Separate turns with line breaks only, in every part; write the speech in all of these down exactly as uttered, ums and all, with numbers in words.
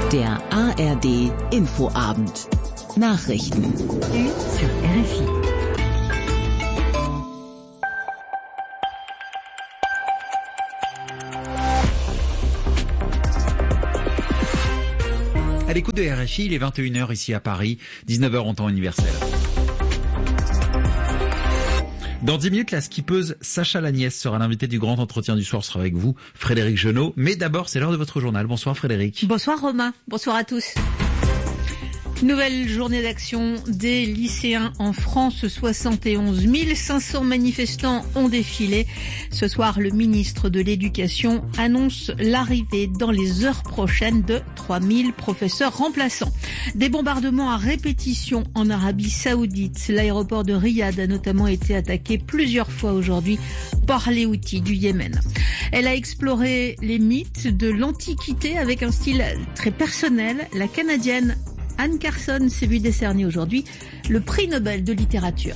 Der A R D Infoabend. Nachrichten.
Sur R F I.
À l'écoute de R F I, il est vingt et une heures ici à Paris, dix-neuf heures en temps universel. Dans dix minutes, la skippeuse Sacha Lagnès sera l'invitée du grand entretien du soir. Sera avec vous, Frédéric Genot. Mais d'abord, c'est l'heure de votre journal. Bonsoir Frédéric.
Bonsoir Romain. Bonsoir à tous. Nouvelle journée d'action des lycéens en France. soixante et onze mille cinq cents manifestants ont défilé. Ce soir, le ministre de l'Éducation annonce l'arrivée dans les heures prochaines de trois mille professeurs remplaçants. Des bombardements à répétition en Arabie Saoudite. L'aéroport de Riyad a notamment été attaqué plusieurs fois aujourd'hui par les Houthis du Yémen. Elle a exploré les mythes de l'Antiquité avec un style très personnel. La Canadienne Anne Carson s'est vue décerner aujourd'hui le prix Nobel de littérature.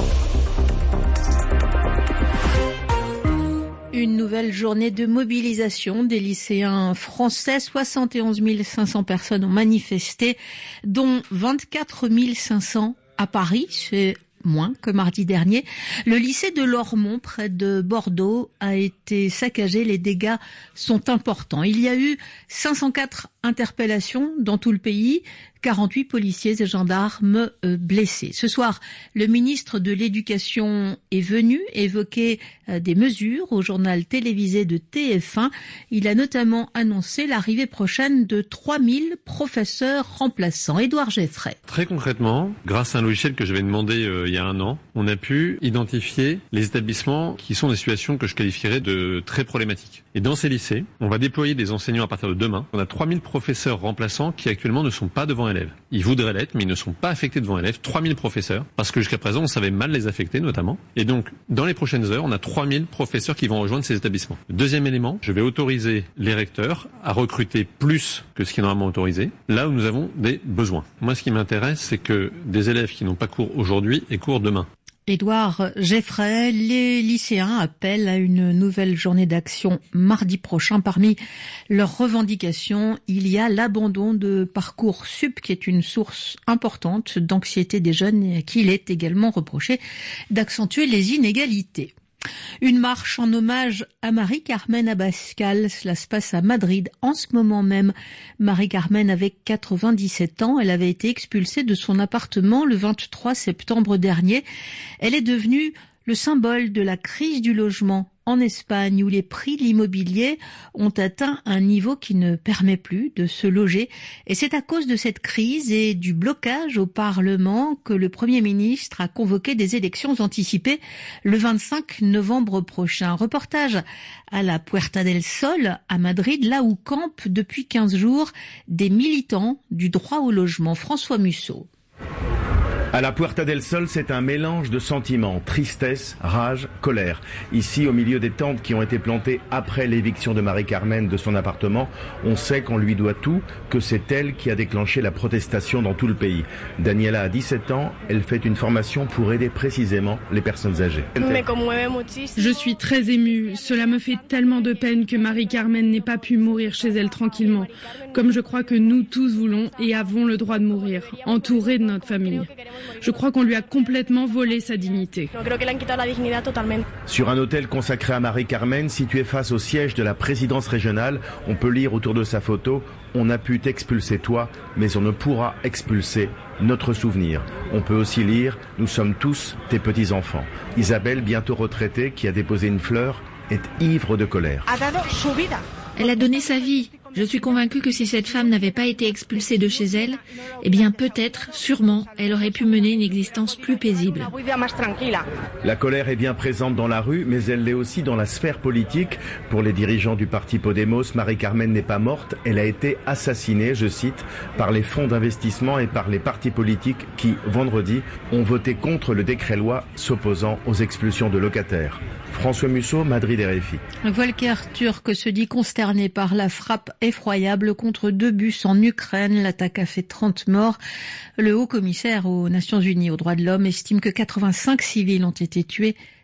Une nouvelle journée de mobilisation des lycéens français. soixante et onze mille cinq cents personnes ont manifesté, dont vingt-quatre mille cinq cents à Paris. C'est moins que mardi dernier. Le lycée de Lormont, près de Bordeaux, a été saccagé. Les dégâts sont importants. Il y a eu cinq cent quatre interpellations dans tout le pays, quarante-huit policiers et gendarmes euh, blessés. Ce soir, le ministre de l'Éducation est venu évoquer euh, des mesures au journal télévisé de T F un. Il a notamment annoncé l'arrivée prochaine de trois mille professeurs remplaçants. Édouard Geffray.
Très concrètement, grâce à un logiciel que j'avais demandé euh, il y a un an, on a pu identifier les établissements qui sont des situations que je qualifierais de très problématiques. Et dans ces lycées, on va déployer des enseignants à partir de demain. On a trois mille professeurs remplaçants qui actuellement ne sont pas devant élèves. Ils voudraient l'être, mais ils ne sont pas affectés devant élèves. trois mille professeurs, parce que jusqu'à présent, on savait mal les affecter notamment. Et donc, dans les prochaines heures, on a trois mille professeurs qui vont rejoindre ces établissements. Deuxième élément, je vais autoriser les recteurs à recruter plus que ce qui est normalement autorisé, là où nous avons des besoins. Moi, ce qui m'intéresse, c'est que des élèves qui n'ont pas cours aujourd'hui aient cours demain.
Édouard Geffray, les lycéens appellent à une nouvelle journée d'action mardi prochain. Parmi leurs revendications, il y a l'abandon de Parcoursup, qui est une source importante d'anxiété des jeunes et qu'il est également reproché d'accentuer les inégalités. Une marche en hommage à Marie-Carmen Abascal. Cela se passe à Madrid en ce moment même. Marie-Carmen avait quatre-vingt-dix-sept ans. Elle avait été expulsée de son appartement le vingt-trois septembre dernier. Elle est devenue le symbole de la crise du logement en Espagne, où les prix de l'immobilier ont atteint un niveau qui ne permet plus de se loger. Et c'est à cause de cette crise et du blocage au Parlement que le Premier ministre a convoqué des élections anticipées le vingt-cinq novembre prochain. Reportage à la Puerta del Sol, à Madrid, là où campent depuis quinze jours des militants du droit au logement. François Musso.
À la Puerta del Sol, c'est un mélange de sentiments, tristesse, rage, colère. Ici, au milieu des tentes qui ont été plantées après l'éviction de Marie-Carmen de son appartement, on sait qu'on lui doit tout, que c'est elle qui a déclenché la protestation dans tout le pays. Daniela a dix-sept ans, elle fait une formation pour aider précisément les personnes âgées.
Je suis très émue. Cela me fait tellement de peine que Marie-Carmen n'ait pas pu mourir chez elle tranquillement, comme je crois que nous tous voulons et avons le droit de mourir, entourés de notre famille. Je crois qu'on lui a complètement volé sa dignité.
Sur un hôtel consacré à Marie-Carmen, situé face au siège de la présidence régionale, on peut lire autour de sa photo « On a pu t'expulser toi, mais on ne pourra expulser notre souvenir ». On peut aussi lire « Nous sommes tous tes petits-enfants ». Isabelle, bientôt retraitée, qui a déposé une fleur, est ivre de colère.
Elle a donné sa vie. Je suis convaincue que si cette femme n'avait pas été expulsée de chez elle, eh bien peut-être, sûrement, elle aurait pu mener une existence plus paisible.
La colère est bien présente dans la rue, mais elle l'est aussi dans la sphère politique. Pour les dirigeants du parti Podemos, Marie-Carmen n'est pas morte, elle a été assassinée, je cite, par les fonds d'investissement et par les partis politiques qui, vendredi, ont voté contre le décret-loi s'opposant aux expulsions de locataires. François Musso, Madrid R F I.
Volker Turk se dit consterné par la frappe effroyable contre deux bus en Ukraine. L'attaque a fait trente morts. Le haut commissaire aux Nations Unies aux droits de l'homme estime que quatre-vingt-cinq civils ont été tués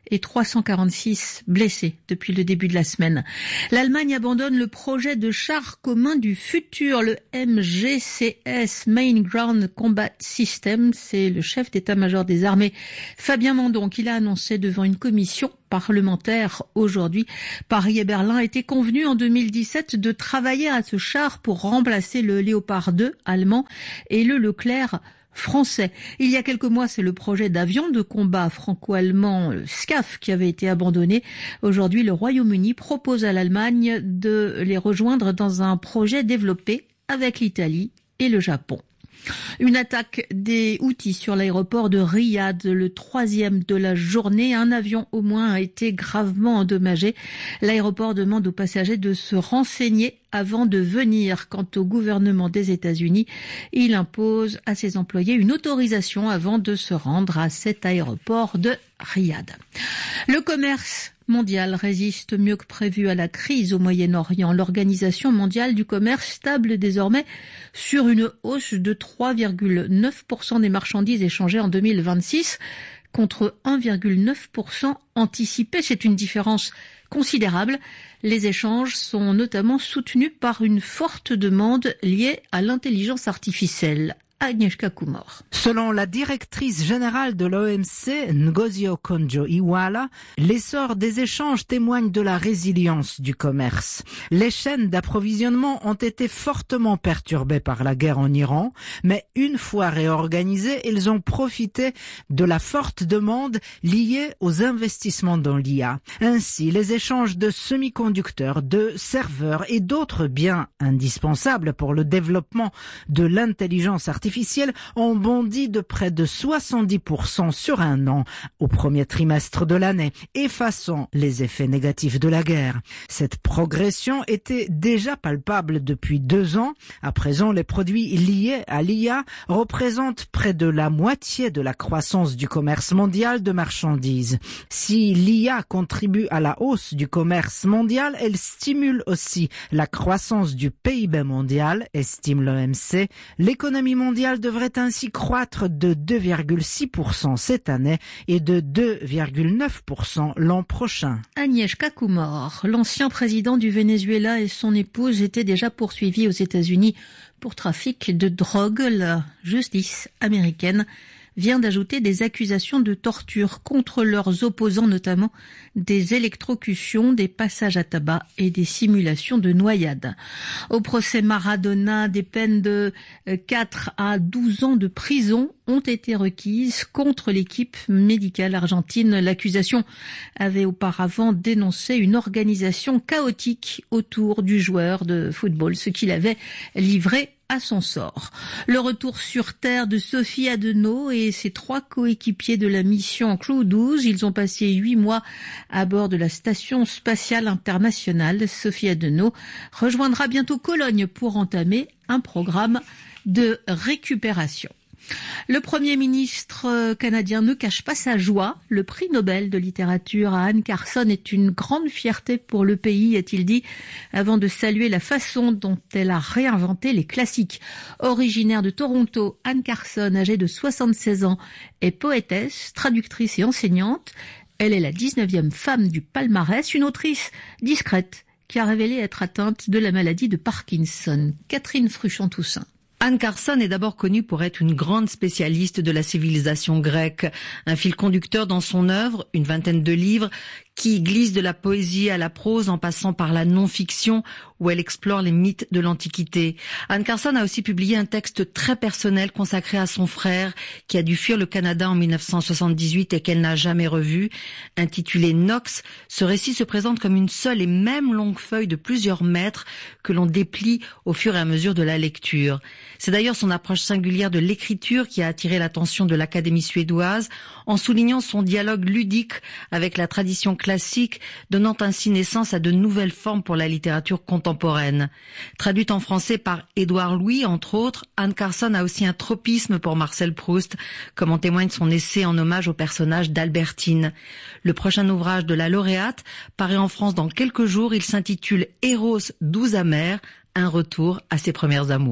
et trois cent quarante-six blessés depuis le début de la semaine. L'Allemagne abandonne le projet de char commun du futur, le M G C S, Main Ground Combat System. C'est le chef d'état-major des armées, Fabien Mandon, qui l'a annoncé devant une commission parlementaire aujourd'hui. Paris et Berlin étaient convenus en deux mille dix-sept de travailler à ce char pour remplacer le Léopard deux allemand et le Leclerc français. Il y a quelques mois, c'est le projet d'avion de combat franco-allemand SCAF qui avait été abandonné. Aujourd'hui, le Royaume-Uni propose à l'Allemagne de les rejoindre dans un projet développé avec l'Italie et le Japon. Une attaque des Houthis sur l'aéroport de Riyad, le troisième de la journée. Un avion au moins a été gravement endommagé. L'aéroport demande aux passagers de se renseigner avant de venir. Quant au gouvernement des États-Unis, il impose à ses employés une autorisation avant de se rendre à cet aéroport de Riyad. Le commerce mondial résiste mieux que prévu à la crise au Moyen-Orient. L'Organisation mondiale du commerce table désormais sur une hausse de trois virgule neuf pour cent des marchandises échangées en deux mille vingt-six contre un virgule neuf pour cent anticipé. C'est une différence considérable. Les échanges sont notamment soutenus par une forte demande liée à l'intelligence artificielle. Agnieszka Kumor.
Selon la directrice générale de l'O M C, Ngozi Okonjo-Iweala, l'essor des échanges témoigne de la résilience du commerce. Les chaînes d'approvisionnement ont été fortement perturbées par la guerre en Iran, mais une fois réorganisées, ils ont profité de la forte demande liée aux investissements dans l'I A. Ainsi, les échanges de semi-conducteurs, de serveurs et d'autres biens indispensables pour le développement de l'intelligence artificielle ont bondi de près de soixante-dix pour cent sur un an au premier trimestre de l'année, effaçant les effets négatifs de la guerre. Cette progression était déjà palpable depuis deux ans. À présent, les produits liés à l'I A représentent près de la moitié de la croissance du commerce mondial de marchandises. Si l'I A contribue à la hausse du commerce mondial, elle stimule aussi la croissance du P I B mondial, estime l'O M C. L'économie mondiale devrait ainsi croître de deux virgule six pour cent cette année et de deux virgule neuf pour cent l'an prochain.
Agnieszka Kumor, l'ancien président du Venezuela et son épouse étaient déjà poursuivis aux États-Unis pour trafic de drogue. La justice américaine vient d'ajouter des accusations de torture contre leurs opposants, notamment des électrocutions, des passages à tabac et des simulations de noyade. Au procès Maradona, des peines de quatre à douze ans de prison ont été requises contre l'équipe médicale argentine. L'accusation avait auparavant dénoncé une organisation chaotique autour du joueur de football, ce qu'il avait livré à son sort. Le retour sur Terre de Sophie Adenau et ses trois coéquipiers de la mission Crew douze. Ils ont passé huit mois à bord de la Station spatiale internationale. Sophie Adenau rejoindra bientôt Cologne pour entamer un programme de récupération. Le Premier ministre canadien ne cache pas sa joie. Le prix Nobel de littérature à Anne Carson est une grande fierté pour le pays, a-t-il dit, avant de saluer la façon dont elle a réinventé les classiques. Originaire de Toronto, Anne Carson, âgée de soixante-seize ans, est poétesse, traductrice et enseignante. Elle est la dix-neuvième femme du palmarès, une autrice discrète qui a révélé être atteinte de la maladie de Parkinson. Catherine Fruchon-Toussaint.
Anne Carson est d'abord connue pour être une grande spécialiste de la civilisation grecque. Un fil conducteur dans son œuvre, une vingtaine de livres, qui glissent de la poésie à la prose en passant par la non-fiction où elle explore les mythes de l'Antiquité. Anne Carson a aussi publié un texte très personnel consacré à son frère qui a dû fuir le Canada en mille neuf cent soixante-dix-huit et qu'elle n'a jamais revu. Intitulé Nox, ce récit se présente comme une seule et même longue feuille de plusieurs mètres que l'on déplie au fur et à mesure de la lecture. C'est d'ailleurs son approche singulière de l'écriture qui a attiré l'attention de l'Académie suédoise en soulignant son dialogue ludique avec la tradition classique, donnant ainsi naissance à de nouvelles formes pour la littérature contemporaine. Traduite en français par Édouard Louis, entre autres, Anne Carson a aussi un tropisme pour Marcel Proust, comme en témoigne son essai en hommage au personnage d'Albertine. Le prochain ouvrage de la lauréate paraît en France dans quelques jours. Il s'intitule Eros douze amers, un retour à ses premières amours.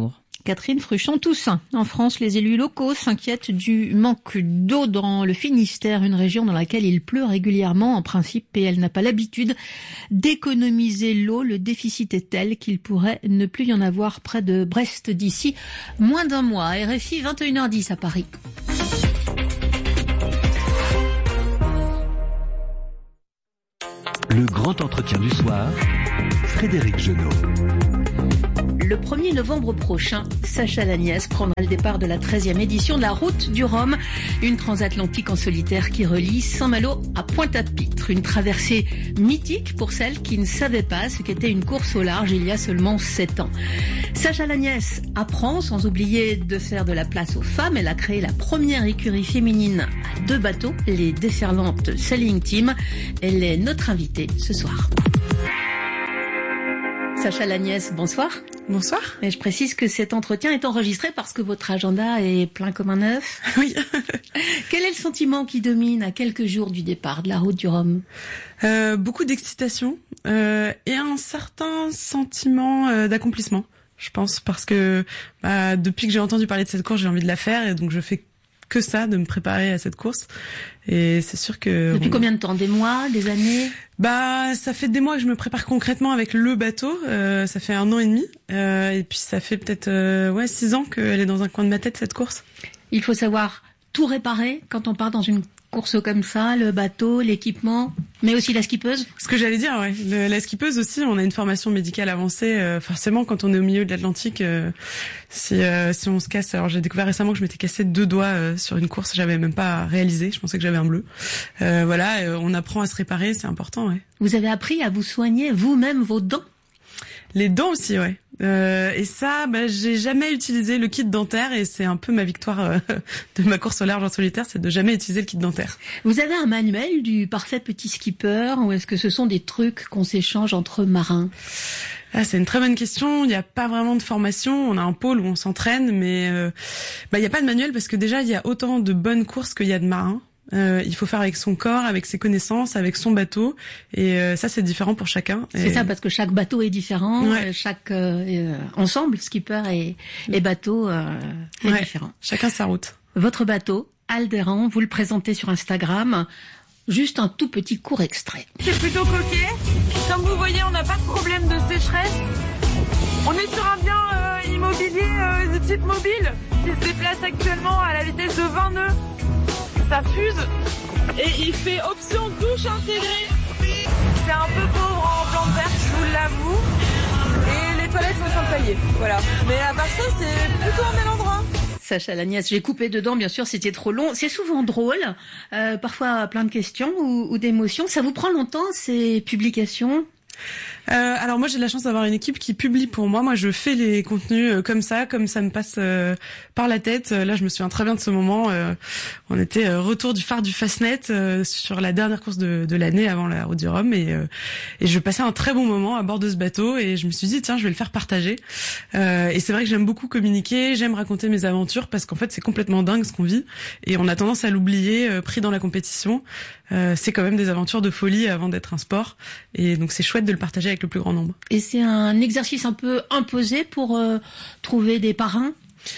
Catherine Fruchon-Toussaint. En France, les élus locaux s'inquiètent du manque d'eau dans le Finistère, une région dans laquelle il pleut régulièrement en principe et elle n'a pas l'habitude d'économiser l'eau. Le déficit est tel qu'il pourrait ne plus y en avoir près de Brest d'ici moins d'un mois. R F I vingt et une heures dix à Paris.
Le grand entretien du soir, Frédéric Genot.
Le premier novembre prochain, Sacha Laniès prendra le départ de la treizième édition de la Route du Rhum, une transatlantique en solitaire qui relie Saint-Malo à Pointe-à-Pitre. Une traversée mythique pour celles qui ne savaient pas ce qu'était une course au large il y a seulement sept ans. Sacha Laniès apprend, sans oublier de faire de la place aux femmes. Elle a créé la première écurie féminine à deux bateaux, les déferlantes Sailing Team. Elle est notre invitée ce soir. Sacha Laniès, bonsoir.
Bonsoir.
Et je précise que cet entretien est enregistré parce que votre agenda est plein comme un œuf.
Oui.
Quel est le sentiment qui domine à quelques jours du départ de la Route du Rhum ?
euh, Beaucoup d'excitation euh, et un certain sentiment euh, d'accomplissement, je pense, parce que bah, depuis que j'ai entendu parler de cette course, j'ai envie de la faire et donc je fais que ça, de me préparer à cette course. Et c'est sûr que...
Depuis
on...
combien de temps ? Des mois, des années ?
Bah, ça fait des mois que je me prépare concrètement avec le bateau. Euh, ça fait un an et demi. Euh, et puis ça fait peut-être euh, ouais six ans qu'elle est dans un coin de ma tête, cette course.
Il faut savoir tout réparer quand on part dans une course comme ça, le bateau, l'équipement, mais aussi la skippeuse.
Ce que j'allais dire, ouais. Le, la skippeuse aussi, on a une formation médicale avancée. Euh, forcément, quand on est au milieu de l'Atlantique, euh, si euh, si on se casse, alors j'ai découvert récemment que je m'étais cassé deux doigts euh, sur une course, j'avais même pas réalisé. Je pensais que j'avais un bleu. Euh, voilà, euh, on apprend à se réparer, c'est important, ouais.
Vous avez appris à vous soigner vous-même vos dents ?
Les dents aussi, ouais. Euh, et ça, bah, j'ai jamais utilisé le kit dentaire et c'est un peu ma victoire euh, de ma course au large en solitaire, c'est de jamais utiliser le kit dentaire.
Vous avez un manuel du parfait petit skipper ou est-ce que ce sont des trucs qu'on s'échange entre marins ?
Ah, c'est une très bonne question. Il n'y a pas vraiment de formation. On a un pôle où on s'entraîne, mais euh, bah, il n'y a pas de manuel parce que déjà, il y a autant de bonnes courses qu'il y a de marins. Euh, il faut faire avec son corps, avec ses connaissances, avec son bateau, et euh, ça c'est différent pour chacun.
C'est
et...
ça, parce que chaque bateau est différent,
ouais.
chaque euh, ensemble, skipper et, et bateau euh, est
ouais.
différent.
Chacun sa route.
Votre bateau, Aldéran, vous le présentez sur Instagram. Juste un tout petit court extrait.
C'est plutôt coquet. Comme vous voyez, on n'a pas de problème de sécheresse. On est sur un bien euh, immobilier euh, de type mobile qui se déplace actuellement à la vitesse de vingt nœuds. Ça fuse et il fait option douche intégrée. C'est un peu pauvre en plante verte, je vous l'avoue. Et les toilettes sont sur le palier, voilà. Mais à part ça, c'est plutôt un bel endroit.
Sacha Laniès, j'ai coupé dedans, bien sûr, c'était trop long. C'est souvent drôle, euh, parfois plein de questions ou, ou d'émotions. Ça vous prend longtemps, ces publications ?
Euh, alors moi j'ai de la chance d'avoir une équipe qui publie pour moi. Moi je fais les contenus euh, comme ça, comme ça me passe euh, par la tête. Là je me souviens très bien de ce moment. Euh, on était euh, retour du phare du Fastnet euh, sur la dernière course de, de l'année avant la Route du Rhum et, euh, et je passais un très bon moment à bord de ce bateau et je me suis dit tiens je vais le faire partager. Euh, et c'est vrai que j'aime beaucoup communiquer, j'aime raconter mes aventures parce qu'en fait c'est complètement dingue ce qu'on vit et on a tendance à l'oublier euh, pris dans la compétition. Euh, c'est quand même des aventures de folie avant d'être un sport et donc c'est chouette de le partager avec le plus grand nombre.
Et c'est un exercice un peu imposé pour euh, trouver des parrains ?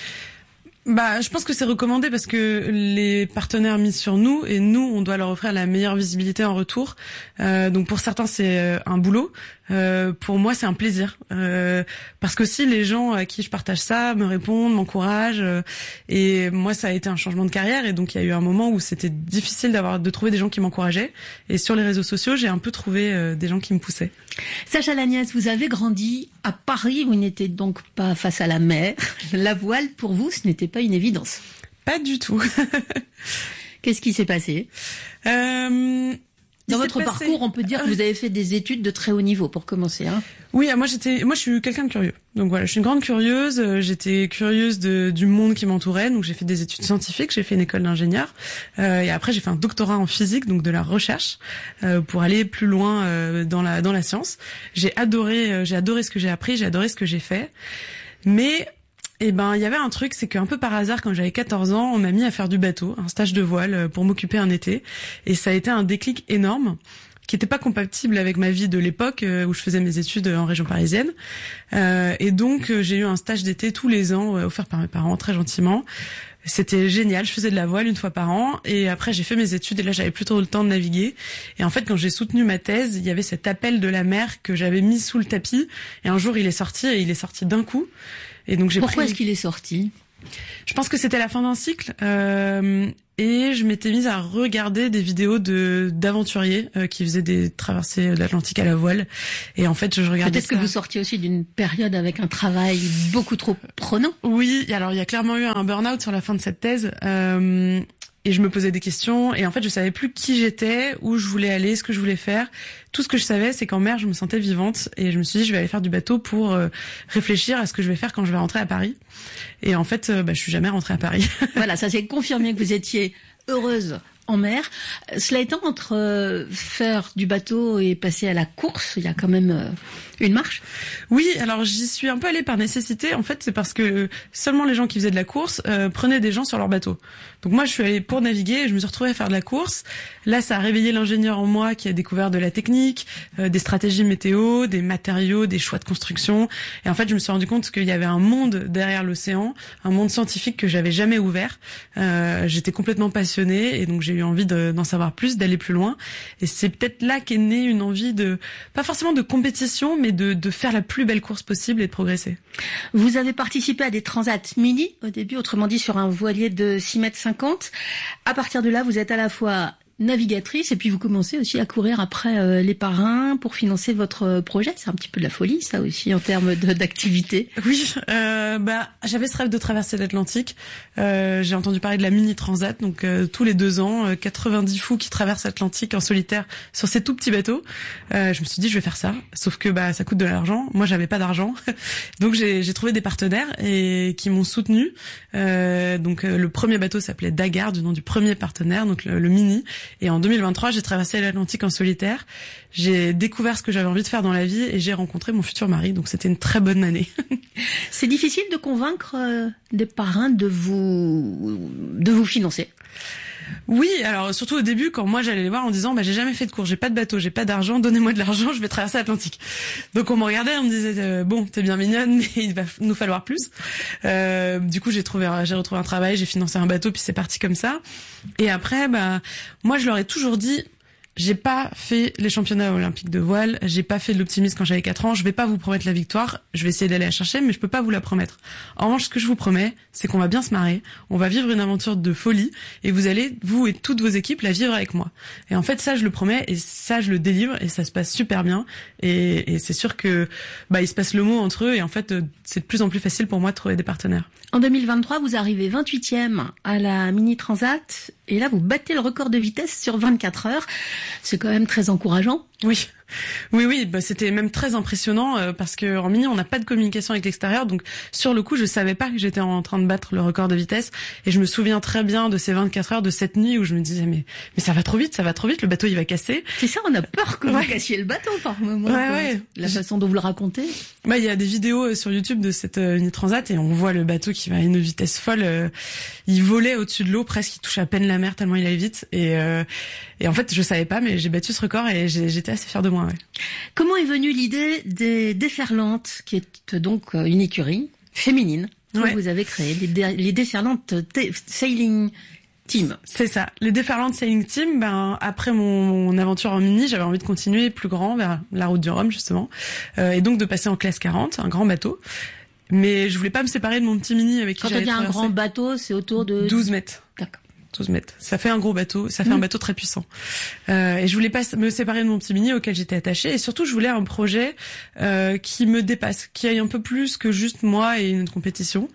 Bah, je pense que c'est recommandé parce que les partenaires misent sur nous et nous, on doit leur offrir la meilleure visibilité en retour. Euh, donc pour certains, c'est un boulot. Euh, pour moi, c'est un plaisir euh, parce que si les gens à qui je partage ça me répondent, m'encouragent, euh, et moi, ça a été un changement de carrière et donc il y a eu un moment où c'était difficile d'avoir de trouver des gens qui m'encourageaient. Et sur les réseaux sociaux, j'ai un peu trouvé euh, des gens qui me poussaient.
Sacha Laniès, vous avez grandi à Paris, vous n'étiez donc pas face à la mer. La voile, pour vous, ce n'était pas une évidence.
Pas du tout.
Qu'est-ce qui s'est passé ?
euh...
Dans votre passé... parcours, on peut dire que vous avez fait des études de très haut niveau pour commencer, hein.
Oui, moi j'étais, moi je suis quelqu'un de curieux. Donc voilà, je suis une grande curieuse. J'étais curieuse de, du monde qui m'entourait. Donc j'ai fait des études scientifiques, j'ai fait une école d'ingénieur, euh, et après j'ai fait un doctorat en physique, donc de la recherche, euh, pour aller plus loin euh, dans la dans la science. J'ai adoré, euh, j'ai adoré ce que j'ai appris, j'ai adoré ce que j'ai fait, mais Eh ben, il y avait un truc, c'est qu'un peu par hasard, quand j'avais quatorze ans, on m'a mis à faire du bateau, un stage de voile pour m'occuper un été. Et ça a été un déclic énorme qui était pas compatible avec ma vie de l'époque euh, où je faisais mes études en région parisienne. Euh, et donc euh, j'ai eu un stage d'été tous les ans euh, offert par mes parents très gentiment. C'était génial, je faisais de la voile une fois par an et après j'ai fait mes études et là j'avais plus trop le temps de naviguer. Et en fait quand j'ai soutenu ma thèse, il y avait cet appel de la mer que j'avais mis sous le tapis et un jour il est sorti et il est sorti d'un coup. Et donc j'ai
Pourquoi
pris...
est-ce qu'il est sorti ?
Je pense que c'était la fin d'un cycle euh, et je m'étais mise à regarder des vidéos de d'aventuriers euh, qui faisaient des traversées de l'Atlantique à la voile et en fait je regardais
Peut-être
ça.
que vous sortiez aussi d'une période avec un travail beaucoup trop prenant.
Oui, alors il y a clairement eu un burn-out sur la fin de cette thèse euh, et je me posais des questions et en fait je savais plus qui j'étais, où je voulais aller, ce que je voulais faire. Tout ce que je savais, c'est qu'en mer, je me sentais vivante et je me suis dit, je vais aller faire du bateau pour euh, réfléchir à ce que je vais faire quand je vais rentrer à Paris. Et en fait, euh, bah, je suis jamais rentrée à Paris.
Voilà, ça s'est confirmé que vous étiez heureuse en mer. Cela étant, entre euh, faire du bateau et passer à la course, il y a quand même euh, une marche.
Oui, alors j'y suis un peu allée par nécessité. En fait, c'est parce que seulement les gens qui faisaient de la course euh, prenaient des gens sur leur bateau. Donc moi, je suis allée pour naviguer et je me suis retrouvée à faire de la course. Là, ça a réveillé l'ingénieur en moi qui a découvert de la technique, euh, des stratégies météo, des matériaux, des choix de construction. Et en fait, je me suis rendu compte qu'il y avait un monde derrière l'océan, un monde scientifique que j'avais jamais ouvert. Euh, j'étais complètement passionnée et donc j'ai eu envie de, d'en savoir plus, d'aller plus loin. Et c'est peut-être là qu'est née une envie de, pas forcément de compétition, mais de, de faire la plus belle course possible et de progresser.
Vous avez participé à des transats mini au début, autrement dit sur un voilier de six mètres cinquante. À partir de là, vous êtes à la fois navigatrice et puis vous commencez aussi à courir après euh, les parrains pour financer votre projet. C'est un petit peu de la folie, ça aussi, en termes de, d'activité.
Oui, euh, bah j'avais ce rêve de traverser l'Atlantique. Euh, j'ai entendu parler de la mini transat, donc euh, tous les deux ans, euh, quatre-vingt-dix fous qui traversent l'Atlantique en solitaire sur ces tout petits bateaux. Euh, je me suis dit je vais faire ça, sauf que bah ça coûte de l'argent. Moi j'avais pas d'argent, donc j'ai, j'ai trouvé des partenaires et qui m'ont soutenu. Euh, donc euh, le premier bateau s'appelait Dagar, du nom du premier partenaire, donc le, le mini. Et en deux mille vingt-trois, j'ai traversé l'Atlantique en solitaire. J'ai découvert ce que j'avais envie de faire dans la vie et j'ai rencontré mon futur mari. Donc c'était une très bonne année.
C'est difficile de convaincre euh, des parrains de vous de vous financer.
Oui, alors surtout au début quand moi j'allais les voir en disant bah j'ai jamais fait de cours, j'ai pas de bateau, j'ai pas d'argent, donnez-moi de l'argent, je vais traverser l'Atlantique. Donc on me regardait, on me disait euh, bon t'es bien mignonne mais il va nous falloir plus. Euh, du coup j'ai trouvé j'ai retrouvé un travail, j'ai financé un bateau puis c'est parti comme ça. Et après bah moi je leur ai toujours dit j'ai pas fait les championnats olympiques de voile, j'ai pas fait de l'optimisme quand j'avais quatre ans, je vais pas vous promettre la victoire, je vais essayer d'aller la chercher, mais je peux pas vous la promettre. En revanche, ce que je vous promets, c'est qu'on va bien se marrer, on va vivre une aventure de folie, et vous allez, vous et toutes vos équipes, la vivre avec moi. Et en fait, ça, je le promets, et ça, je le délivre, et ça se passe super bien, et, et c'est sûr que, bah, il se passe le mot entre eux, et en fait, c'est de plus en plus facile pour moi de trouver des partenaires.
En deux mille vingt-trois, vous arrivez vingt-huitième à la Mini Transat, et là, vous battez le record de vitesse sur vingt-quatre heures. C'est quand même très encourageant.
Oui. Oui, oui, bah, c'était même très impressionnant euh, parce que en mini, on n'a pas de communication avec l'extérieur. Donc, sur le coup, je savais pas que j'étais en train de battre le record de vitesse. Et je me souviens très bien de ces vingt-quatre heures, de cette nuit où je me disais, mais, mais ça va trop vite, ça va trop vite, le bateau, il va casser.
C'est ça, on a peur que
ouais.
vous cassiez le bateau par moment.
Ouais, ouais.
La façon dont vous le racontez.
Bah, il y a des vidéos sur YouTube de cette euh, Mini Transat et on voit le bateau qui va à une vitesse folle. Euh, il volait au-dessus de l'eau, presque, il touche à peine la mer tellement il allait vite. Et, euh, et en fait, je savais pas, mais j'ai battu ce record et j'ai, j'étais assez fière de moi, ouais.
Comment est venue l'idée des Déferlantes, qui est donc une écurie féminine que ouais. vous avez créée, les, dé- les Déferlantes Sailing Team?
C'est ça, les Déferlantes Sailing Team. Ben après mon, mon aventure en mini, j'avais envie de continuer plus grand vers la route du Rhum justement, euh, et donc de passer en classe quarante, un grand bateau. Mais je voulais pas me séparer de mon petit mini avec qui
Quand
j'allais
traverser. Quand on dit un grand bateau, c'est autour de
douze mètres.
D'accord.
douze mètres. Ça fait un gros bateau, ça fait mmh. un bateau très puissant. Euh, et je voulais pas me séparer de mon petit mini auquel j'étais attachée. Et surtout, je voulais un projet euh, qui me dépasse, qui aille un peu plus que juste moi et une compétition.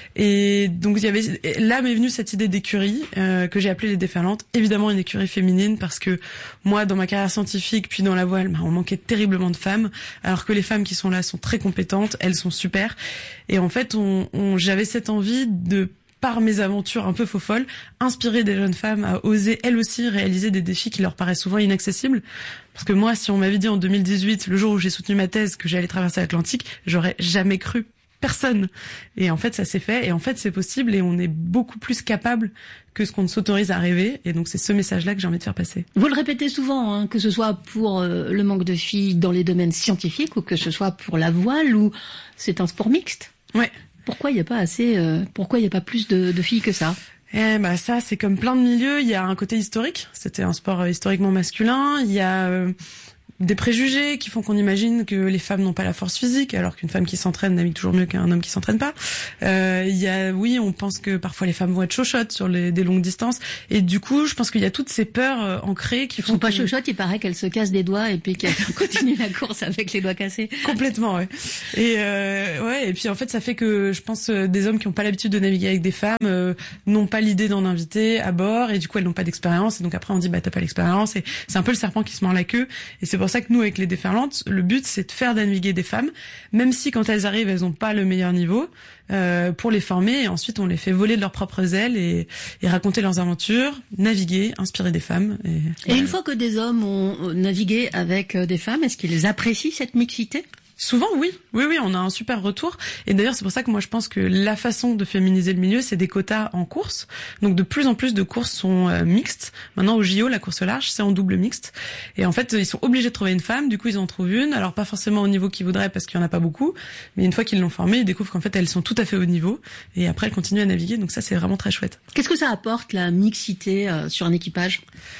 Et donc, il y avait là m'est venue cette idée d'écurie euh, que j'ai appelée les Déferlantes. Évidemment, une écurie féminine parce que moi, dans ma carrière scientifique, puis dans la voile, bah, on manquait terriblement de femmes. Alors que les femmes qui sont là sont très compétentes, elles sont super. Et en fait, on, on, j'avais cette envie de par mes aventures un peu faux-folles, inspirer des jeunes femmes à oser elles aussi réaliser des défis qui leur paraissent souvent inaccessibles. Parce que moi, si on m'avait dit en deux mille dix-huit, le jour où j'ai soutenu ma thèse, que j'allais traverser l'Atlantique, j'aurais jamais cru. personne. Et en fait, ça s'est fait. Et en fait, c'est possible et on est beaucoup plus capable que ce qu'on s'autorise à rêver. Et donc, c'est ce message-là que j'ai envie de faire passer.
Vous le répétez souvent, hein, que ce soit pour euh, le manque de filles dans les domaines scientifiques ou que ce soit pour la voile ou c'est un sport mixte.
Ouais.
Pourquoi il n'y a pas assez, euh, pourquoi il n'y a pas plus de, de filles que ça?
Eh bah ça, c'est comme plein de milieux. Il y a un côté historique. C'était un sport historiquement masculin. Il y a euh, des préjugés qui font qu'on imagine que les femmes n'ont pas la force physique, alors qu'une femme qui s'entraîne navigue toujours mieux qu'un homme qui s'entraîne pas. Euh, il y a, oui, on pense que parfois les femmes vont être chochottes sur les, des longues distances, et du coup, je pense qu'il y a toutes ces peurs euh, ancrées qui
Elles
font.
sont pas
que...
chochottes, il paraît qu'elles se cassent des doigts et puis qu'elles continuent la course avec les doigts cassés.
Complètement, ouais. Et euh, ouais, et puis en fait, ça fait que je pense euh, des hommes qui n'ont pas l'habitude de naviguer avec des femmes euh, n'ont pas l'idée d'en inviter à bord, et du coup, elles n'ont pas d'expérience, et donc après on dit bah t'as pas l'expérience, et c'est un peu le serpent qui se mord la queue, et c'est pour ça que nous avec les déferlantes, le but c'est de faire naviguer des femmes, même si quand elles arrivent elles ont pas le meilleur niveau, euh, pour les former, et ensuite on les fait voler de leurs propres ailes et, et raconter leurs aventures, naviguer, inspirer des femmes. Et,
et
voilà.
Une fois que des hommes ont navigué avec des femmes, est-ce qu'ils apprécient cette mixité ?
Souvent, oui. Oui, oui, on a un super retour. Et d'ailleurs, c'est pour ça que moi, je pense que la façon de féminiser le milieu, c'est des quotas en course. Donc, de plus en plus de courses sont euh, mixtes. Maintenant, au J O, la course au large, c'est en double mixte. Et en fait, ils sont obligés de trouver une femme. Du coup, ils en trouvent une. Alors, pas forcément au niveau qu'ils voudraient parce qu'il y en a pas beaucoup. Mais une fois qu'ils l'ont formée, ils découvrent qu'en fait, elles sont tout à fait au niveau. Et après, elles continuent à naviguer. Donc ça, c'est vraiment très chouette.
Qu'est-ce que ça apporte, la mixité euh, sur un équipage ?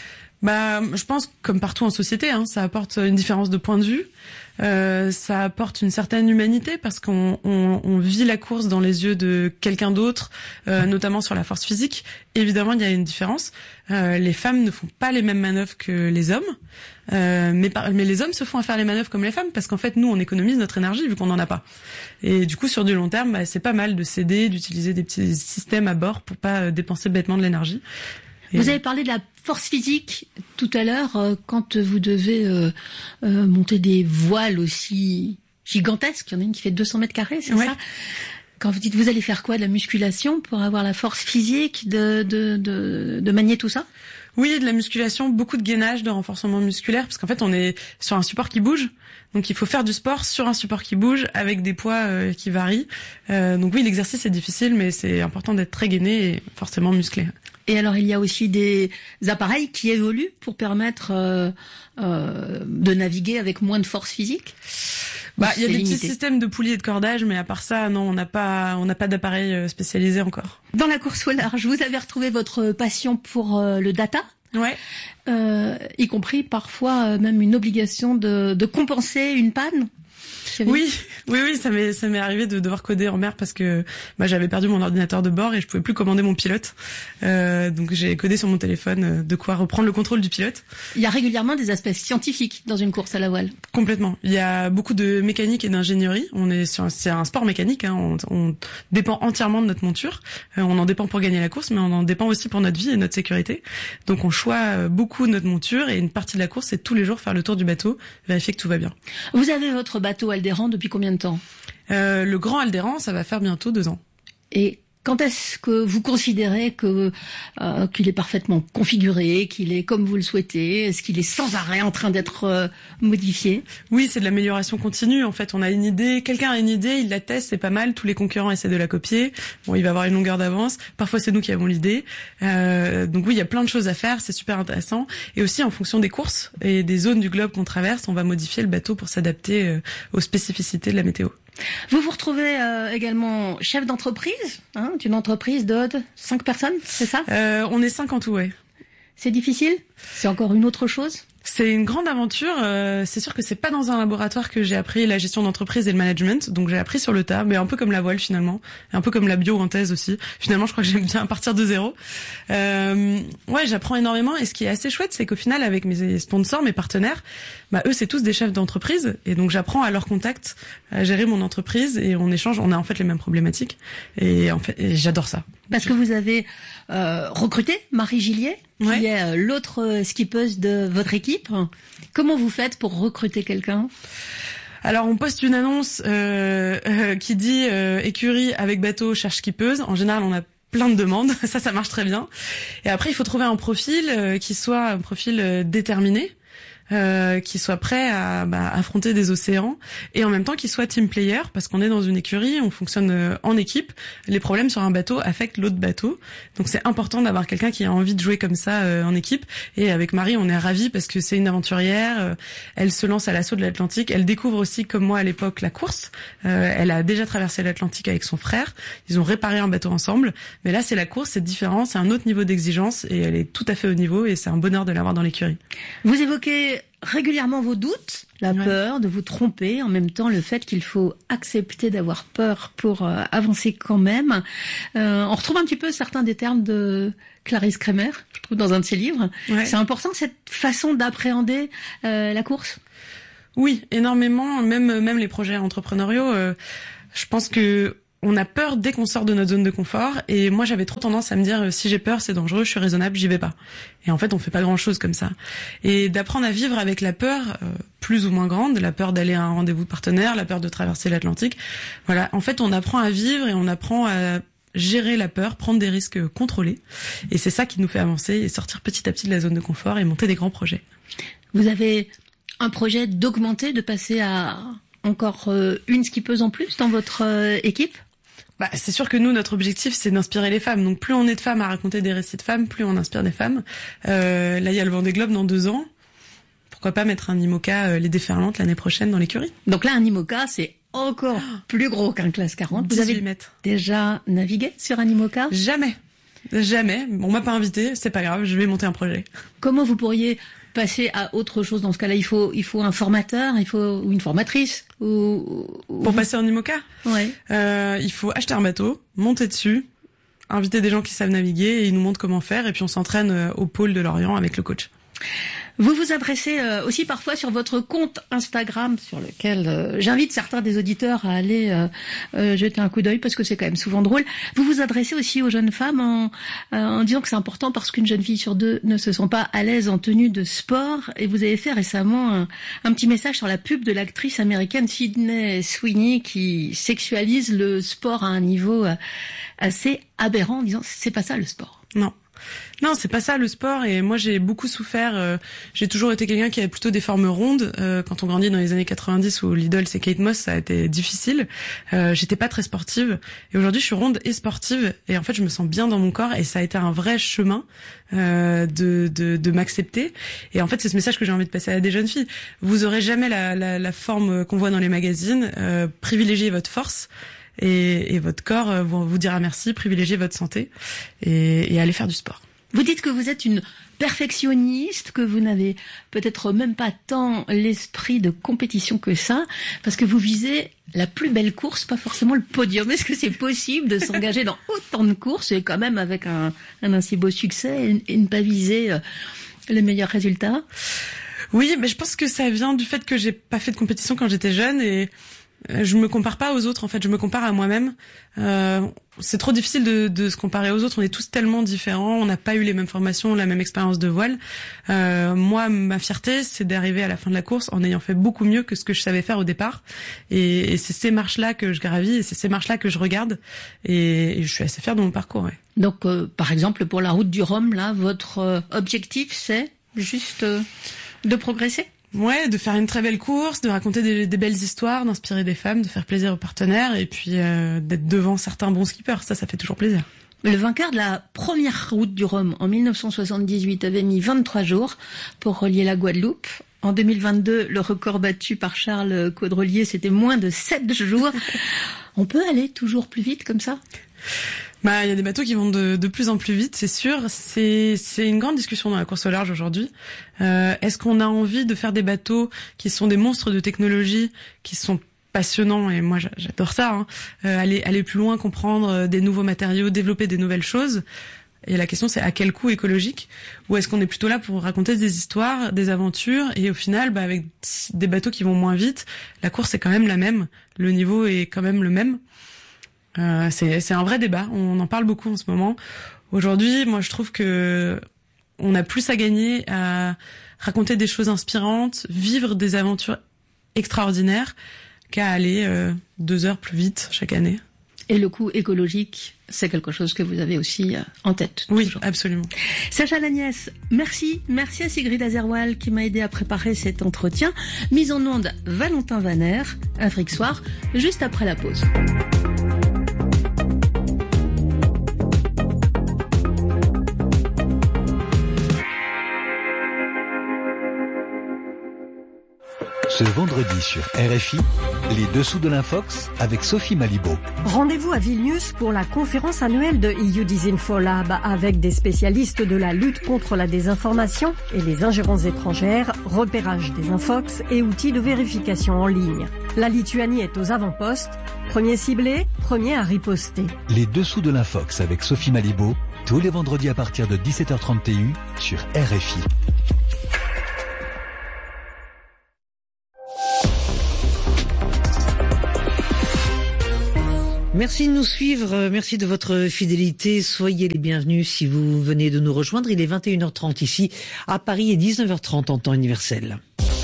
Bah, je pense, comme partout en société, hein, ça apporte une différence de point de vue. Euh, ça apporte une certaine humanité parce qu'on on, on vit la course dans les yeux de quelqu'un d'autre, euh, notamment sur la force physique. Évidemment, il y a une différence. Euh, les femmes ne font pas les mêmes manœuvres que les hommes, euh, mais, par, mais les hommes se font à faire les manœuvres comme les femmes parce qu'en fait, nous, on économise notre énergie vu qu'on n'en a pas. Et du coup, sur du long terme, bah, c'est pas mal de s'aider, d'utiliser des petits systèmes à bord pour pas dépenser bêtement de l'énergie. Et
vous avez parlé de la force physique tout à l'heure, euh, quand vous devez euh, euh, monter des voiles aussi gigantesques. Il y en a une qui fait deux cents mètres carrés, c'est ouais. ça ? Quand vous dites, vous allez faire quoi ? De la musculation pour avoir la force physique de, de, de, de manier tout ça ?
Oui, de la musculation, beaucoup de gainage, de renforcement musculaire, parce qu'en fait, on est sur un support qui bouge. Donc, il faut faire du sport sur un support qui bouge, avec des poids euh, qui varient. Euh, donc oui, l'exercice est difficile, mais c'est important d'être très gainé et forcément musclé.
Et alors, il y a aussi des appareils qui évoluent pour permettre euh, euh, de naviguer avec moins de force physique ?
Bah, il y a des limité. petits systèmes de poulies et de cordage, mais à part ça, non, on n'a pas, on n'a pas d'appareil spécialisé encore.
Dans la course au large, vous avez retrouvé votre passion pour euh, le data ?
Ouais.
Euh, y compris parfois euh, même une obligation de, de compenser une panne.
Oui, oui, oui, ça m'est, ça m'est arrivé de devoir coder en mer parce que bah, j'avais perdu mon ordinateur de bord et je pouvais plus commander mon pilote. Euh, donc j'ai codé sur mon téléphone de quoi reprendre le contrôle du pilote.
Il y a régulièrement des aspects scientifiques dans une course à la voile.
Complètement. Il y a beaucoup de mécanique et d'ingénierie. On est sur, c'est un sport mécanique. Hein. On, on dépend entièrement de notre monture. Euh, on en dépend pour gagner la course, mais on en dépend aussi pour notre vie et notre sécurité. Donc on choisit beaucoup notre monture et une partie de la course, c'est tous les jours faire le tour du bateau, vérifier que tout va bien.
Vous avez votre bateau Aldéran depuis combien de temps ?
euh, Le grand Aldéran, ça va faire bientôt deux ans.
Et quand est-ce que vous considérez que euh, qu'il est parfaitement configuré, qu'il est comme vous le souhaitez ? Est-ce qu'il est sans arrêt en train d'être euh, modifié ?
Oui, c'est de l'amélioration continue. En fait, on a une idée, quelqu'un a une idée, il la teste, c'est pas mal. Tous les concurrents essaient de la copier. Bon, il va avoir une longueur d'avance. Parfois, c'est nous qui avons l'idée. Euh, donc oui, il y a plein de choses à faire. C'est super intéressant. Et aussi, en fonction des courses et des zones du globe qu'on traverse, on va modifier le bateau pour s'adapter euh, aux spécificités de la météo.
Vous vous retrouvez euh, également chef d'entreprise, hein, d'une entreprise de cinq personnes, c'est ça ?
euh, On est cinq en tout, ouais.
C'est difficile ? C'est encore une autre chose ?
C'est une grande aventure. Euh, c'est sûr que c'est pas dans un laboratoire que j'ai appris la gestion d'entreprise et le management. Donc j'ai appris sur le tas, mais un peu comme la voile finalement, un peu comme la bio en thèse aussi. Finalement, je crois que j'aime bien partir de zéro. Euh, ouais, j'apprends énormément. Et ce qui est assez chouette, c'est qu'au final, avec mes sponsors, mes partenaires, bah eux, c'est tous des chefs d'entreprise. Et donc j'apprends à leur contact à gérer mon entreprise et on échange. On a en fait les mêmes problématiques. Et en fait, et j'adore ça.
Parce que vous avez euh, recruté Marie Gillier, qui ouais. est euh, l'autre euh, skippeuse de votre équipe. Comment vous faites pour recruter quelqu'un ?
Alors, on poste une annonce euh, euh, qui dit euh, écurie avec bateau cherche skippeuse. En général, on a plein de demandes. Ça, ça marche très bien. Et après, il faut trouver un profil euh, qui soit un profil euh, déterminé. euh, qui soit prêt à bah, affronter des océans et en même temps qui soit team player parce qu'on est dans une écurie, on fonctionne euh, en équipe. Les problèmes sur un bateau affectent l'autre bateau, donc c'est important d'avoir quelqu'un qui a envie de jouer comme ça euh, en équipe. Et avec Marie, on est ravis parce que c'est une aventurière. Euh, elle se lance à l'assaut de l'Atlantique. Elle découvre aussi, comme moi à l'époque, la course. Euh, elle a déjà traversé l'Atlantique avec son frère. Ils ont réparé un bateau ensemble. Mais là, c'est la course, c'est différent, c'est un autre niveau d'exigence et elle est tout à fait au niveau et c'est un bonheur de l'avoir dans l'écurie.
Vous évoquez régulièrement vos doutes, la ouais. peur de vous tromper, en même temps le fait qu'il faut accepter d'avoir peur pour euh, avancer quand même. Euh, on retrouve un petit peu certains des termes de Clarisse Kremer, je trouve, dans un de ses livres. Ouais. C'est important cette façon d'appréhender euh, la course.
Oui, énormément. Même même les projets entrepreneuriaux, euh, je pense que on a peur dès qu'on sort de notre zone de confort. Et moi, j'avais trop tendance à me dire, si j'ai peur, c'est dangereux, je suis raisonnable, j'y vais pas. Et en fait, on fait pas grand-chose comme ça. Et d'apprendre à vivre avec la peur, euh, plus ou moins grande, la peur d'aller à un rendez-vous de partenaire, la peur de traverser l'Atlantique. Voilà. En fait, on apprend à vivre et on apprend à gérer la peur, prendre des risques contrôlés. Et c'est ça qui nous fait avancer et sortir petit à petit de la zone de confort et monter des grands projets.
Vous avez un projet d'augmenter, de passer à encore euh, une skippeuse en plus dans votre euh, équipe ?
Bah, c'est sûr que nous, notre objectif, c'est d'inspirer les femmes. Donc, plus on est de femmes à raconter des récits de femmes, plus on inspire des femmes. Euh, là, il y a le Vendée Globe dans deux ans. Pourquoi pas mettre un IMOCA, euh, les déferlantes, l'année prochaine dans l'écurie.
Donc là, un IMOCA, c'est encore oh, plus gros qu'un classe quarante. Vous avez
mètres.
Déjà navigué sur un IMOCA ?
Jamais. Jamais. On m'a pas invité, c'est pas grave, je vais monter un projet.
Comment vous pourriez passer à autre chose dans ce cas-là? Il faut, il faut un formateur, il faut ou une formatrice ou,
ou pour vous... passer en IMOCA.
Ouais.
Euh, il faut acheter un bateau, monter dessus, inviter des gens qui savent naviguer et ils nous montrent comment faire et puis on s'entraîne au pôle de Lorient avec le coach.
Vous vous adressez euh, aussi parfois sur votre compte Instagram, sur lequel euh, j'invite certains des auditeurs à aller euh, euh, jeter un coup d'œil parce que c'est quand même souvent drôle. Vous vous adressez aussi aux jeunes femmes en, euh, en disant que c'est important parce qu'une jeune fille sur deux ne se sent pas à l'aise en tenue de sport. Et vous avez fait récemment un, un petit message sur la pub de l'actrice américaine Sydney Sweeney qui sexualise le sport à un niveau euh, assez aberrant en disant c'est pas ça le sport.
Non. Non, c'est pas ça le sport et moi j'ai beaucoup souffert. Euh, j'ai toujours été quelqu'un qui avait plutôt des formes rondes. Euh, quand on grandit dans les années quatre-vingt-dix où l'idole c'est Kate Moss, ça a été difficile. Euh, j'étais pas très sportive et aujourd'hui je suis ronde et sportive et en fait je me sens bien dans mon corps et ça a été un vrai chemin euh, de, de, de m'accepter. Et en fait c'est ce message que j'ai envie de passer à des jeunes filles. Vous aurez jamais la, la, la forme qu'on voit dans les magazines. Euh, privilégiez votre force. Et, et votre corps vous, vous dira merci, privilégiez votre santé et, et allez faire du sport.
Vous dites que vous êtes une perfectionniste, que vous n'avez peut-être même pas tant l'esprit de compétition que ça, parce que vous visez la plus belle course, pas forcément le podium. Est-ce que c'est possible de s'engager dans autant de courses et quand même avec un, un ainsi beau succès et, et ne pas viser euh, les meilleurs résultats ?
Oui, mais je pense que ça vient du fait que j'ai pas fait de compétition quand j'étais jeune et je me compare pas aux autres, en fait, je me compare à moi-même. Euh, c'est trop difficile de, de se comparer aux autres. On est tous tellement différents. On n'a pas eu les mêmes formations, la même expérience de voile. Euh, moi, ma fierté, c'est d'arriver à la fin de la course en ayant fait beaucoup mieux que ce que je savais faire au départ. Et, et c'est ces marches-là que je gravis et c'est ces marches-là que je regarde. Et, et je suis assez fière de mon parcours. Ouais.
Donc, euh, par exemple, pour la route du Rhum, là, votre euh, objectif, c'est juste euh, de progresser ?
Ouais, de faire une très belle course, de raconter des, des belles histoires, d'inspirer des femmes, de faire plaisir aux partenaires et puis euh, d'être devant certains bons skippers. Ça, ça fait toujours plaisir.
Le vainqueur de la première route du Rhum en mille neuf cent soixante-dix-huit avait mis vingt-trois jours pour relier la Guadeloupe. En deux mille vingt-deux, le record battu par Charles Caudrelier, c'était moins de sept jours. On peut aller toujours plus vite comme ça ?
Bah, il y a des bateaux qui vont de, de plus en plus vite, c'est sûr. C'est, c'est une grande discussion dans la course au large aujourd'hui. Euh, est-ce qu'on a envie de faire des bateaux qui sont des monstres de technologie, qui sont passionnants, et moi j'adore ça, hein, euh, aller, aller plus loin, comprendre des nouveaux matériaux, développer des nouvelles choses. Et la question c'est à quel coût écologique ? Ou est-ce qu'on est plutôt là pour raconter des histoires, des aventures, et au final, bah, avec des bateaux qui vont moins vite, la course est quand même la même, le niveau est quand même le même. Euh, c'est, c'est un vrai débat. On en parle beaucoup en ce moment. Aujourd'hui, moi, je trouve que on a plus à gagner à raconter des choses inspirantes, vivre des aventures extraordinaires, qu'à aller euh, deux heures plus vite chaque année.
Et le coût écologique, c'est quelque chose que vous avez aussi en tête.
Oui,
toujours.
Absolument.
Sacha Lagnès, merci. Merci à Sigrid Azerwal qui m'a aidé à préparer cet entretien. Mise en onde, Valentin Vaner, Afrique Soir, juste après la pause.
Ce vendredi sur R F I, les dessous de l'Infox avec Sophie Malibaud.
Rendez-vous à Vilnius pour la conférence annuelle de E U Disinfolab avec des spécialistes de la lutte contre la désinformation et les ingérences étrangères, repérage des infox et outils de vérification en ligne. La Lituanie est aux avant-postes, premier ciblé, premier à riposter.
Les dessous de l'Infox avec Sophie Malibaud, tous les vendredis à partir de dix-sept heures trente T U sur R F I.
Merci de nous suivre, merci de votre fidélité, soyez les bienvenus si vous venez de nous rejoindre. Il est vingt et une heures trente ici à Paris et dix-neuf heures trente en temps universel.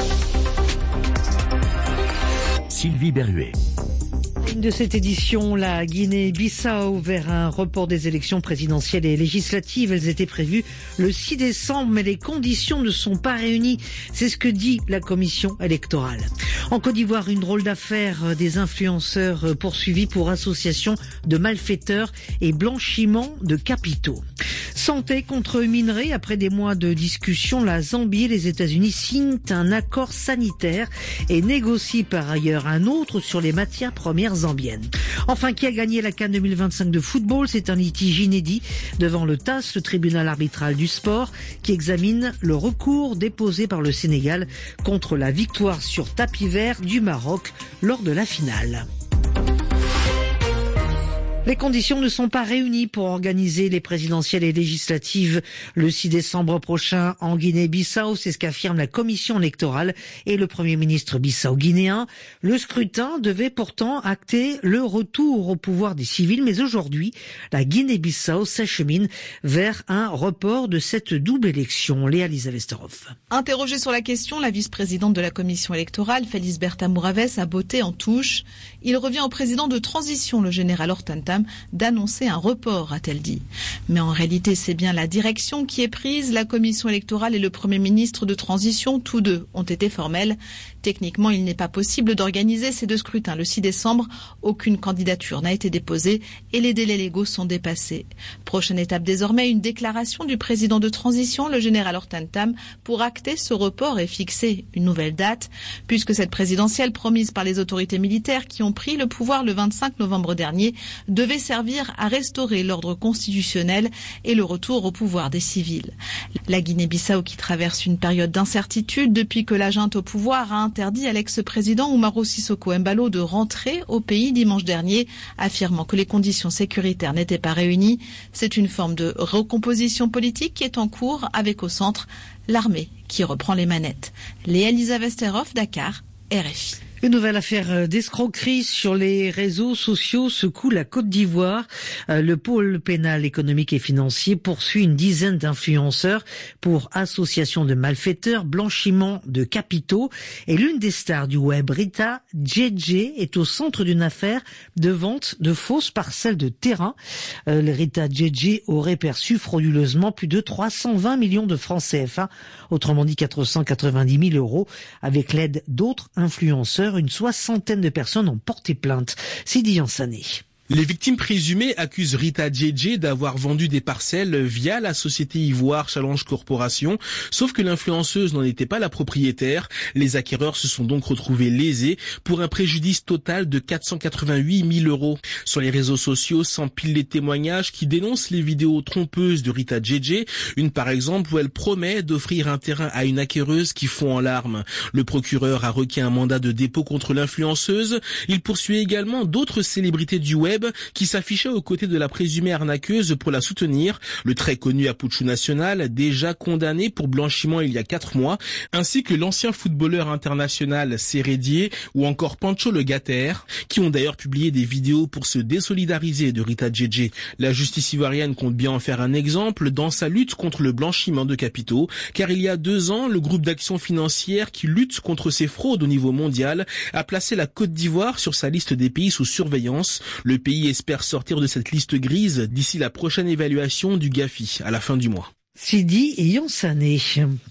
Sylvie Berruet.
De cette édition, la Guinée-Bissau vers un report des élections présidentielles et législatives. Elles étaient prévues le six décembre, mais les conditions ne sont pas réunies. C'est ce que dit la commission électorale. En Côte d'Ivoire, une drôle d'affaire des influenceurs poursuivis pour association de malfaiteurs et blanchiment de capitaux. Santé contre minerais. Après des mois de discussions, la Zambie et les États-Unis signent un accord sanitaire et négocient par ailleurs un autre sur les matières premières zambiennes. Enfin, qui a gagné la CAN deux mille vingt-cinq de football? C'est un litige inédit devant le T A S, le tribunal arbitral du sport, qui examine le recours déposé par le Sénégal contre la victoire sur tapis vert du Maroc lors de la finale. Les conditions ne sont pas réunies pour organiser les présidentielles et législatives le six décembre prochain en Guinée-Bissau. C'est ce qu'affirme la commission électorale et le premier ministre bissau-guinéen. Le scrutin devait pourtant acter le retour au pouvoir des civils, mais aujourd'hui, la Guinée-Bissau s'achemine vers un report de cette double élection. Léa-Lisa Westerhoff.
Interrogée sur la question, la vice-présidente de la commission électorale, Felisberta Mouraves, a botté en touche. Il revient au président de transition, le général Hortan Tam, d'annoncer un report, a-t-elle dit. Mais en réalité, c'est bien la direction qui est prise. La commission électorale et le premier ministre de transition, tous deux, ont été formels. Techniquement, il n'est pas possible d'organiser ces deux scrutins le six décembre. Aucune candidature n'a été déposée et les délais légaux sont dépassés. Prochaine étape désormais, une déclaration du président de transition, le général Hortan Tam, pour acter ce report et fixer une nouvelle date, puisque cette présidentielle promise par les autorités militaires qui ont pris le pouvoir le vingt-cinq novembre dernier devait servir à restaurer l'ordre constitutionnel et le retour au pouvoir des civils. La Guinée-Bissau, qui traverse une période d'incertitude depuis que la junte au pouvoir a interdit à l'ex-président Umaro Sissoko Embalo de rentrer au pays dimanche dernier, affirmant que les conditions sécuritaires n'étaient pas réunies. C'est une forme de recomposition politique qui est en cours avec au centre l'armée qui reprend les manettes. Léa-Lisa Westerhoff, Dakar, R F I.
Une nouvelle affaire d'escroquerie sur les réseaux sociaux secoue la Côte d'Ivoire. Le pôle pénal économique et financier poursuit une dizaine d'influenceurs pour association de malfaiteurs, blanchiment de capitaux. Et l'une des stars du web, Rita Djedje, est au centre d'une affaire de vente de fausses parcelles de terrain. Euh, Rita Djedje aurait perçu frauduleusement plus de trois cent vingt millions de francs C F A, autrement dit quatre cent quatre-vingt-dix mille euros, avec l'aide d'autres influenceurs. Une soixantaine de personnes ont porté plainte. Sidi Yansané.
Les victimes présumées accusent Rita Djedje d'avoir vendu des parcelles via la société Ivoire Challenge Corporation, sauf que l'influenceuse n'en était pas la propriétaire. Les acquéreurs se sont donc retrouvés lésés pour un préjudice total de quatre cent quatre-vingt-huit mille euros. Sur les réseaux sociaux s'empilent les témoignages qui dénoncent les vidéos trompeuses de Rita Djedje, une par exemple où elle promet d'offrir un terrain à une acquéreuse qui fond en larmes. Le procureur a requis un mandat de dépôt contre l'influenceuse. Il poursuit également d'autres célébrités du web qui s'affichait aux côtés de la présumée arnaqueuse pour la soutenir, le très connu Apuchu National, déjà condamné pour blanchiment il y a quatre mois, ainsi que l'ancien footballeur international Sérédier ou encore Pancho Le Gatter, qui ont d'ailleurs publié des vidéos pour se désolidariser de Rita Djedje. La justice ivoirienne compte bien en faire un exemple dans sa lutte contre le blanchiment de capitaux, car il y a deux ans, le groupe d'action financière qui lutte contre ces fraudes au niveau mondial a placé la Côte d'Ivoire sur sa liste des pays sous surveillance. Le pays pays espère sortir de cette liste grise d'ici la prochaine évaluation du Gafi à la fin du mois.
Sidi et Yansané.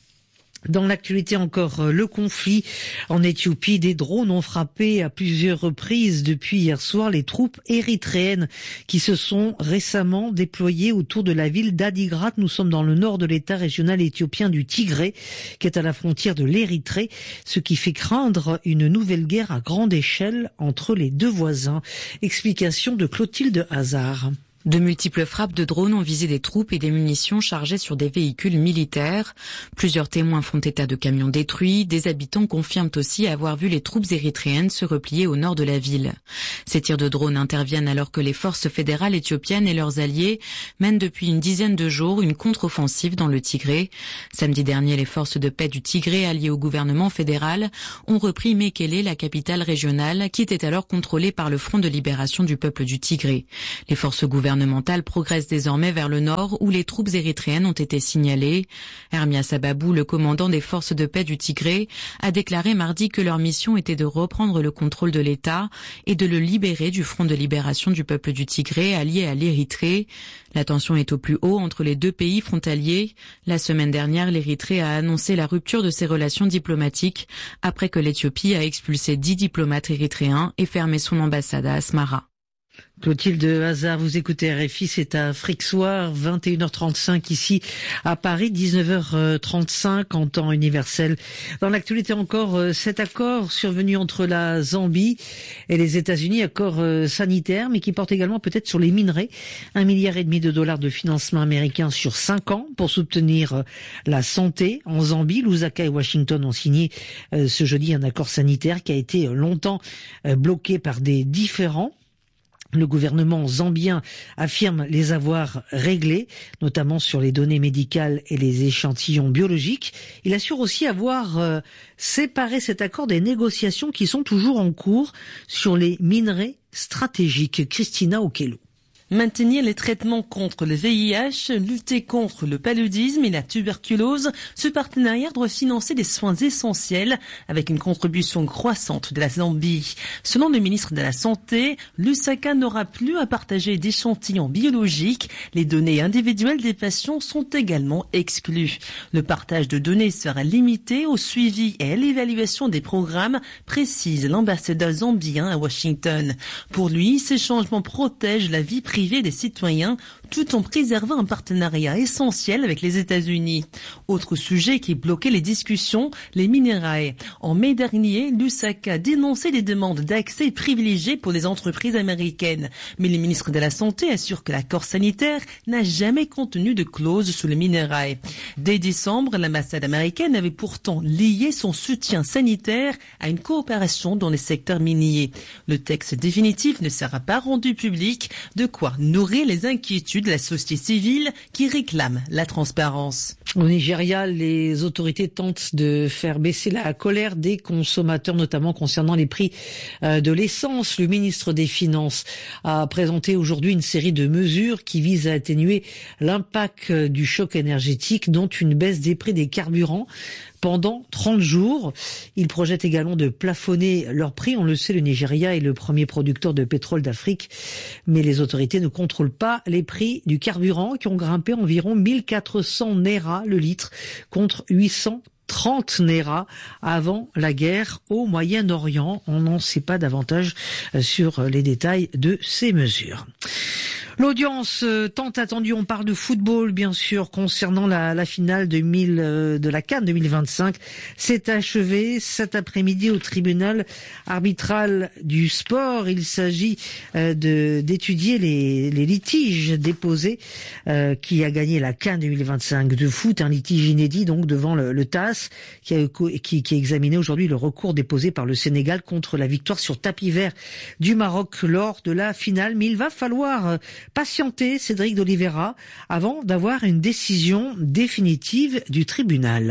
Dans l'actualité encore, le conflit en Éthiopie, des drones ont frappé à plusieurs reprises depuis hier soir les troupes érythréennes qui se sont récemment déployées autour de la ville d'Adigrat. Nous sommes dans le nord de l'état régional éthiopien du Tigré, qui est à la frontière de l'Érythrée, ce qui fait craindre une nouvelle guerre à grande échelle entre les deux voisins. Explication de Clotilde Hazard.
De multiples frappes de drones ont visé des troupes et des munitions chargées sur des véhicules militaires. Plusieurs témoins font état de camions détruits. Des habitants confirment aussi avoir vu les troupes érythréennes se replier au nord de la ville. Ces tirs de drones interviennent alors que les forces fédérales éthiopiennes et leurs alliés mènent depuis une dizaine de jours une contre-offensive dans le Tigré. Samedi dernier, les forces de paix du Tigré alliées au gouvernement fédéral ont repris Mekele, la capitale régionale, qui était alors contrôlée par le Front de libération du peuple du Tigré. Les forces gouvernementales gouvernementale progresse désormais vers le nord où les troupes érythréennes ont été signalées. Ermia Sababou, le commandant des forces de paix du Tigré, a déclaré mardi que leur mission était de reprendre le contrôle de l'État et de le libérer du Front de libération du peuple du Tigré allié à l'Érythrée. La tension est au plus haut entre les deux pays frontaliers. La semaine dernière, l'Érythrée a annoncé la rupture de ses relations diplomatiques après que l'Éthiopie a expulsé dix diplomates érythréens et fermé son ambassade à Asmara.
Clotilde Hazard, vous écoutez R F I, c'est à Frick Soir, vingt et une heures trente-cinq ici à Paris, dix-neuf heures trente-cinq en temps universel. Dans l'actualité encore, cet accord survenu entre la Zambie et les États-Unis, accord sanitaire, mais qui porte également peut-être sur les minerais. Un milliard et demi de dollars de financement américain sur cinq ans pour soutenir la santé en Zambie. Lusaka et Washington ont signé ce jeudi un accord sanitaire qui a été longtemps bloqué par des différends. Le gouvernement zambien affirme les avoir réglés, notamment sur les données médicales et les échantillons biologiques. Il assure aussi avoir euh, séparé cet accord des négociations qui sont toujours en cours sur les minerais stratégiques. Christina Okello.
Maintenir les traitements contre le V I H, lutter contre le paludisme et la tuberculose, ce partenariat doit financer des soins essentiels avec une contribution croissante de la Zambie. Selon le ministre de la Santé, Lusaka n'aura plus à partager d'échantillons biologiques. Les données individuelles des patients sont également exclues. Le partage de données sera limité au suivi et à l'évaluation des programmes, précise l'ambassadeur zambien à Washington. Pour lui, ces changements protègent la vie privée des citoyens tout en préservant un partenariat essentiel avec les États-Unis. Autre sujet qui bloquait les discussions, les minerais. En mai dernier, Lusaka dénonçait des demandes d'accès privilégiés pour les entreprises américaines. Mais le ministre de la Santé assure que l'accord sanitaire n'a jamais contenu de clause sur le minerai. Dès décembre, l'ambassade américaine avait pourtant lié son soutien sanitaire à une coopération dans les secteurs miniers. Le texte définitif ne sera pas rendu public, de quoi nourrir les inquiétudes de la société civile qui réclame la transparence.
Au Nigeria, les autorités tentent de faire baisser la colère des consommateurs, notamment concernant les prix de l'essence. Le ministre des Finances a présenté aujourd'hui une série de mesures qui visent à atténuer l'impact du choc énergétique, dont une baisse des prix des carburants pendant trente jours. Il projette également de plafonner leurs prix. On le sait, le Nigeria est le premier producteur de pétrole d'Afrique, mais les autorités ne contrôlent pas les prix du carburant qui ont grimpé environ mille quatre cents naira le litre contre huit cent trente naira avant la guerre au Moyen-Orient. On n'en sait pas davantage sur les détails de ces mesures. L'audience tant attendue, on parle de football bien sûr, concernant la, la finale de, mille, de la CAN deux mille vingt-cinq, s'est achevée cet après-midi au tribunal arbitral du sport. Il s'agit euh, de d'étudier les, les litiges déposés euh, qui a gagné la CAN deux mille vingt-cinq de foot, un litige inédit donc devant le, le T A S qui a, qui, qui a examiné aujourd'hui le recours déposé par le Sénégal contre la victoire sur tapis vert du Maroc lors de la finale. Mais il va falloir euh, patienter, Cédric d'Oliveira, avant d'avoir une décision définitive du tribunal.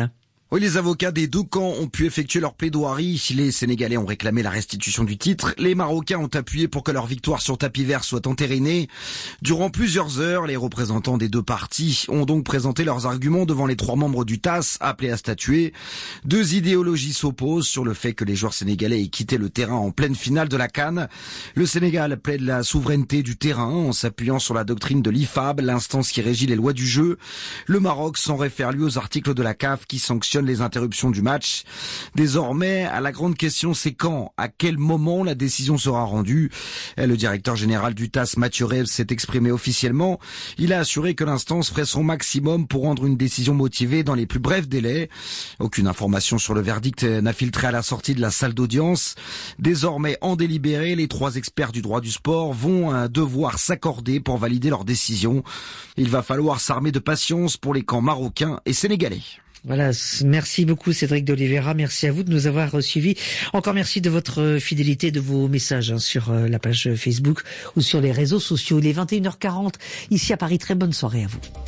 Oui, les avocats des deux camps ont pu effectuer leur plaidoirie. Les Sénégalais ont réclamé la restitution du titre. Les Marocains ont appuyé pour que leur victoire sur tapis vert soit entérinée. Durant plusieurs heures, les représentants des deux parties ont donc présenté leurs arguments devant les trois membres du T A S appelés à statuer. Deux idéologies s'opposent sur le fait que les joueurs sénégalais aient quitté le terrain en pleine finale de la CAN. Le Sénégal plaide la souveraineté du terrain en s'appuyant sur la doctrine de l'I F A B, l'instance qui régit les lois du jeu. Le Maroc s'en réfère lui aux articles de la C A F qui sanctionnent les interruptions du match. Désormais, la grande question, c'est quand, à quel moment la décision sera rendue. Le directeur général du T A S, Mathieu Rêve, s'est exprimé officiellement. Il a assuré que l'instance ferait son maximum pour rendre une décision motivée dans les plus brefs délais. Aucune information sur le verdict n'a filtré à la sortie de la salle d'audience. Désormais, en délibéré, les trois experts du droit du sport vont devoir s'accorder pour valider leur décision. Il va falloir s'armer de patience pour les camps marocains et sénégalais.
Voilà, merci beaucoup Cédric d'Oliveira, merci à vous de nous avoir suivis. Encore merci de votre fidélité, de vos messages hein, sur la page Facebook ou sur les réseaux sociaux. Il est vingt et une heures quarante ici à Paris, très bonne soirée à vous.